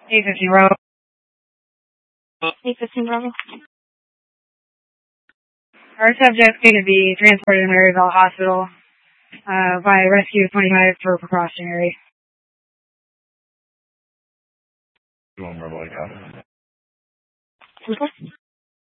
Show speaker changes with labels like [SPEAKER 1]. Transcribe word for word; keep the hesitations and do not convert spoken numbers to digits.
[SPEAKER 1] eight fifteen Bravo.
[SPEAKER 2] eight fifteen Bravo.
[SPEAKER 1] Our subject's going to be transported to Maryville Hospital uh, by Rescue twenty-five for precautionary.
[SPEAKER 3] You want more like that?
[SPEAKER 2] Okay.